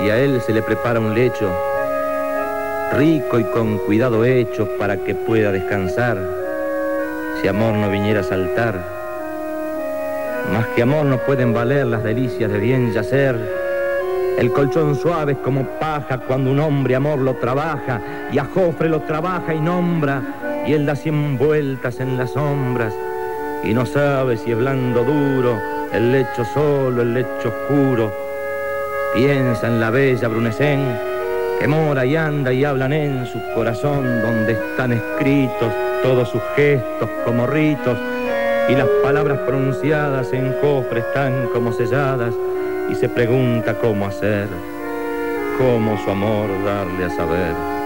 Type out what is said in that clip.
y a él se le prepara un lecho, rico y con cuidado hecho para que pueda descansar, si amor no viniera a saltar. Más que amor no pueden valer las delicias de bien yacer. El colchón suave es como paja cuando un hombre amor lo trabaja, y a Jofre lo trabaja y nombra, y él da 100 vueltas en las sombras, y no sabe si es blando o duro, el lecho solo, el lecho oscuro. Piensa en la bella Brunecén, que mora y anda y hablan en su corazón, donde están escritos todos sus gestos como ritos, y las palabras pronunciadas en Jofre están como selladas, y se pregunta cómo hacer, cómo su amor darle a saber.